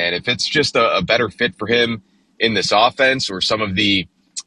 And if it's just a better fit for him in this offense, or some of the,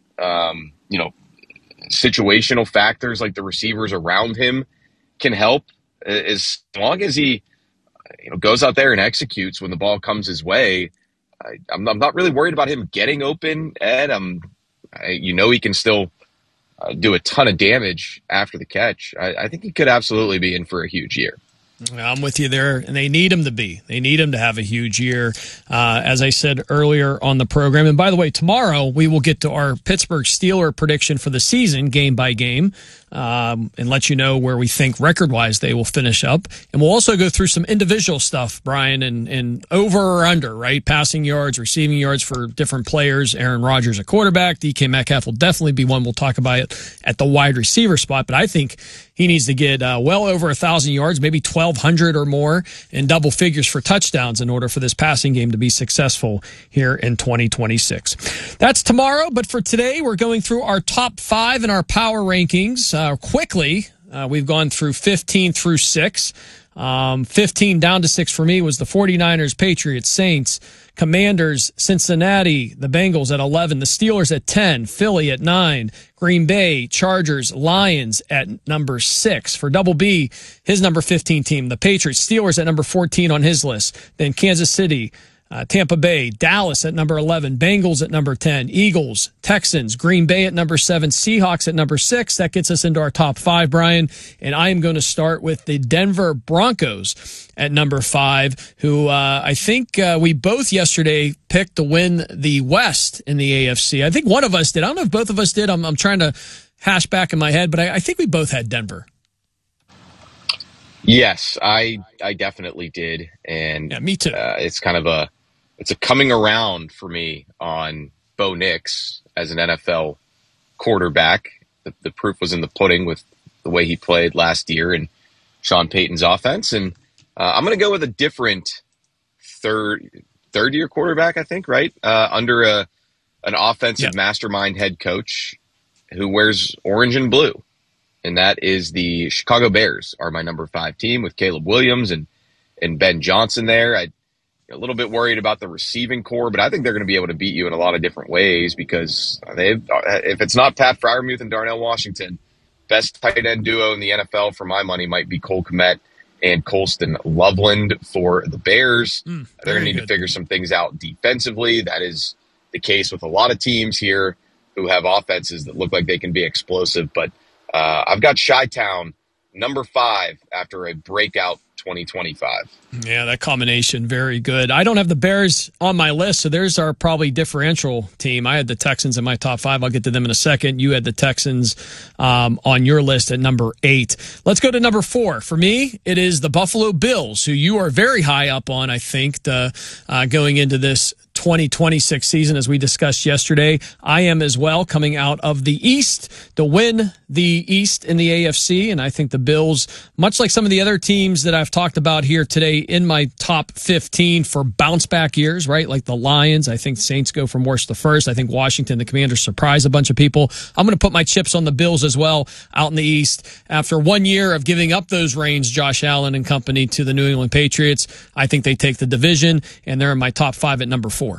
situational factors like the receivers around him can help, as long as he goes out there and executes when the ball comes his way, I'm not really worried about him getting open, Ed. He can still do a ton of damage after the catch. I think he could absolutely be in for a huge year. I'm with you there, and they need him to be. They need him to have a huge year, as I said earlier on the program. And by the way, tomorrow we will get to our Pittsburgh Steelers prediction for the season, game by game, and let you know where we think record-wise they will finish up. And we'll also go through some individual stuff, Brian, and over or under, right? Passing yards, receiving yards for different players. Aaron Rodgers, a quarterback. DK Metcalf will definitely be one. We'll talk about it at the wide receiver spot, but I think he needs to get well over 1,000 yards, maybe 1,200 or more, in double figures for touchdowns in order for this passing game to be successful here in 2026. That's tomorrow, but for today, we're going through our top 5 in our power rankings quickly. We've gone through 15 through 6. 15 down to 6 for me was the 49ers, Patriots, Saints, Commanders, Cincinnati, the Bengals at 11, the Steelers at 10, Philly at 9, Green Bay, Chargers, Lions at number 6. For Double B, his number 15 team, the Patriots, Steelers at number 14 on his list. Then Kansas City, Tampa Bay, Dallas at number 11, Bengals at number 10, Eagles, Texans, Green Bay at number 7, Seahawks at number 6. That gets us into our top 5, Brian. And I am going to start with the Denver Broncos at number 5, who I think we both yesterday picked to win the West in the AFC. I think one of us did. I don't know if both of us did. I'm trying to hash back in my head, but I think we both had Denver. Yes, I definitely did. And yeah, me too. It's kind of a coming around for me on Bo Nix as an NFL quarterback. The proof was in the pudding with the way he played last year and Sean Payton's offense. And I'm going to go with a different third-year quarterback, I think, right? Under an offensive mastermind head coach who wears orange and blue. And that is the Chicago Bears are my number 5 team with Caleb Williams and Ben Johnson there. I'm a little bit worried about the receiving core, but I think they're going to be able to beat you in a lot of different ways because if it's not Pat Freiermuth and Darnell Washington, best tight end duo in the NFL for my money might be Cole Kmet and Colston Loveland for the Bears. They're going to need to figure some things out defensively. That is the case with a lot of teams here who have offenses that look like they can be explosive, but I've got Chi-Town number 5 after a breakout 2025. Yeah, that combination, very good. I don't have the Bears on my list, so there's our probably differential team. I had the Texans in my top 5. I'll get to them in a second. You had the Texans on your list at number 8. Let's go to number 4. For me, it is the Buffalo Bills, who you are very high up on, I think, going into this 2026 season, as we discussed yesterday. I am as well, coming out of the East to win the East in the AFC, and I think the Bills, much like some of the other teams that I've talked about here today, in my top 15 for bounce-back years, right? Like the Lions. I think the Saints go from worst to first. I think Washington, the Commanders, surprise a bunch of people. I'm going to put my chips on the Bills as well out in the East. After 1 year of giving up those reins, Josh Allen and company, to the New England Patriots, I think they take the division, and they're in my top 5 at number 4.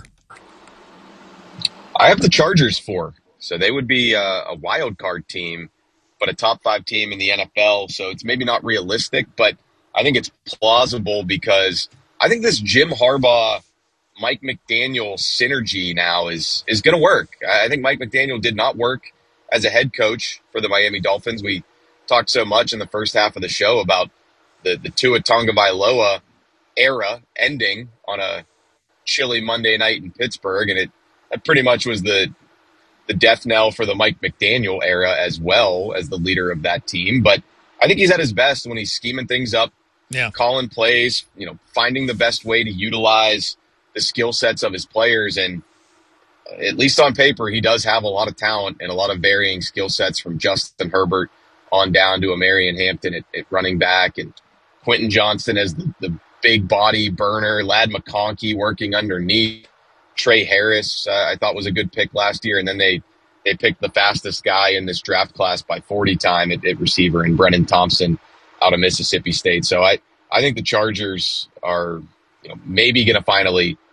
I have the Chargers 4. So they would be a wild card team, but a top 5 team in the NFL. So it's maybe not realistic, but I think it's plausible because I think this Jim Harbaugh, Mike McDaniel synergy now is going to work. I think Mike McDaniel did not work as a head coach for the Miami Dolphins. We talked so much in the first half of the show about the Tua Tagovailoa era ending on a chilly Monday night in Pittsburgh, and it pretty much was the death knell for the Mike McDaniel era as well as the leader of that team. But I think he's at his best when he's scheming things up, calling plays, finding the best way to utilize the skill sets of his players. And at least on paper, he does have a lot of talent and a lot of varying skill sets, from Justin Herbert on down to Marion Hampton at running back, and Quentin Johnston as the big body burner, Ladd McConkey working underneath. Trey Harris, I thought, was a good pick last year, and then they picked the fastest guy in this draft class by 40 time at receiver, and Brennan Thompson out of Mississippi State. So I think the Chargers are maybe going to finally